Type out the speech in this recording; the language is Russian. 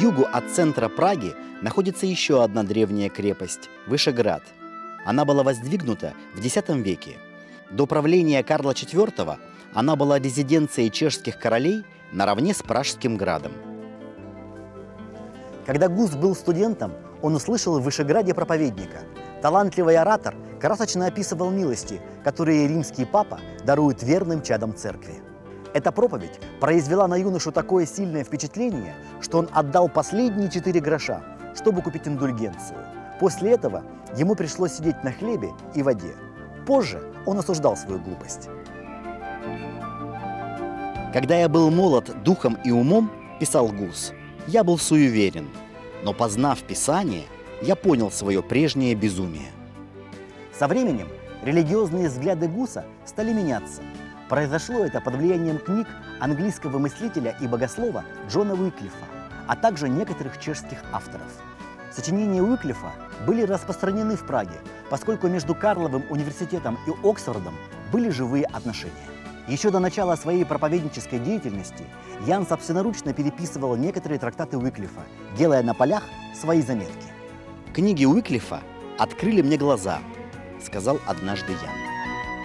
югу от центра Праги находится еще одна древняя крепость – Вышеград. Она была воздвигнута в X веке. До правления Карла IV она была резиденцией чешских королей наравне с Пражским градом. Когда Гус был студентом, он услышал в Вышеграде проповедника. Талантливый оратор красочно описывал милости, которые римский папа дарует верным чадам церкви. Эта проповедь произвела на юношу такое сильное впечатление, что он отдал последние 4 гроша, чтобы купить индульгенцию. После этого ему пришлось сидеть на хлебе и воде. Позже он осуждал свою глупость. «Когда я был молод духом и умом, – писал Гус, – я был суеверен, но, познав Писание, я понял свое прежнее безумие». Со временем религиозные взгляды Гуса стали меняться. Произошло это под влиянием книг английского мыслителя и богослова Джона Уиклифа, а также некоторых чешских авторов. Сочинения Уиклифа были распространены в Праге, поскольку между Карловым университетом и Оксфордом были живые отношения. Еще до начала своей проповеднической деятельности Ян собственноручно переписывал некоторые трактаты Уиклифа, делая на полях свои заметки. «Книги Уиклифа открыли мне глаза», – сказал однажды Ян.